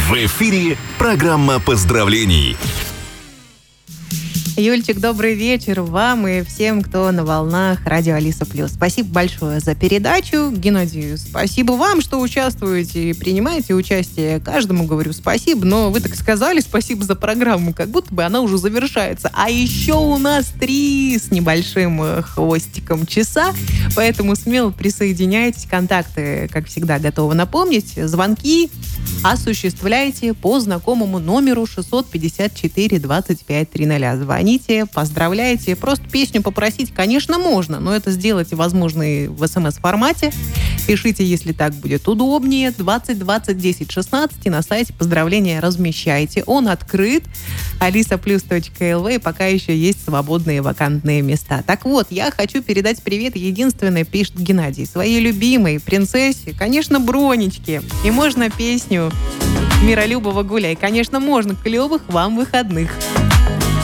В эфире программа поздравлений. Юльчик, добрый вечер вам и всем, кто на волнах радио Алиса Плюс. Спасибо большое за передачу. Геннадий, спасибо вам, что участвуете и принимаете участие. Каждому говорю спасибо, но вы так сказали спасибо за программу, как будто бы она уже завершается. А еще у нас 3 с небольшим хвостиком часа, поэтому смело присоединяйтесь. Контакты, как всегда, готовы напомнить. Звонки осуществляйте по знакомому номеру 654 25 300. Звоните, поздравляйте. Просто песню попросить, конечно, можно, но это сделайте, возможно, и в СМС-формате. Пишите, если так будет удобнее. 20 20 10 16 и на сайте поздравления размещайте. Он открыт. alisaplus.lv, и пока еще есть свободные вакантные места. Так вот, я хочу передать привет единственной, пишет Геннадий, своей любимой принцессе, конечно, Бронечке. И можно песню Миролюбова «Гуляй». Конечно, можно. Клевых вам выходных.